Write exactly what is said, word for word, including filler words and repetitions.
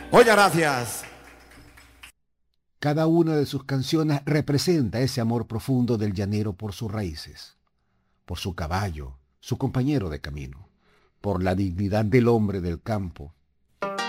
Muchas gracias. Cada una de sus canciones representa ese amor profundo del llanero por sus raíces, por su caballo, su compañero de camino, por la dignidad del hombre del campo,